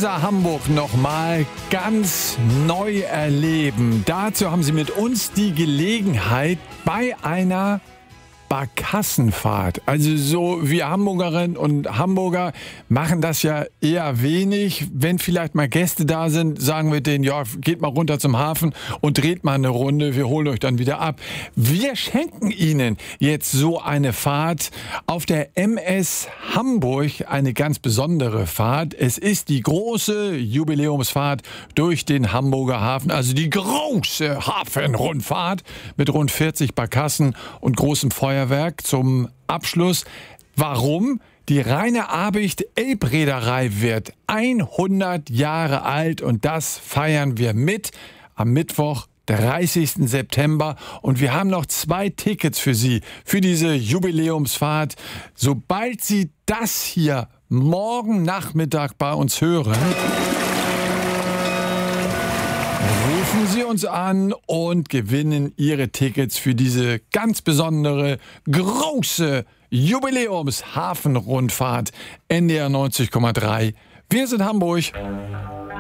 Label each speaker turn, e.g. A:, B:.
A: Hansa Hamburg nochmal ganz neu erleben. Dazu haben Sie mit uns die Gelegenheit bei einer Barkassenfahrt. Also so wir Hamburgerinnen und Hamburger machen das ja eher wenig. Wenn vielleicht mal Gäste da sind, sagen wir denen, ja, geht mal runter zum Hafen und dreht mal eine Runde, wir holen euch dann wieder ab. Wir schenken Ihnen jetzt so eine Fahrt auf der MS Hamburg, eine ganz besondere Fahrt. Es ist die große Jubiläumsfahrt durch den Hamburger Hafen, also die große Hafenrundfahrt mit rund 40 Barkassen und großem Feuerwerk zum Abschluss. Warum? Die Rheine-Abicht-Elbreederei wird 100 Jahre alt und das feiern wir mit am Mittwoch, 30. September. Und wir haben noch 2 Tickets für Sie, für diese Jubiläumsfahrt. Sobald Sie das hier morgen Nachmittag bei uns hören, rufen Sie uns an und gewinnen Ihre Tickets für diese ganz besondere, große Jubiläumshafenrundfahrt NDR 90,3. Wir sind Hamburg.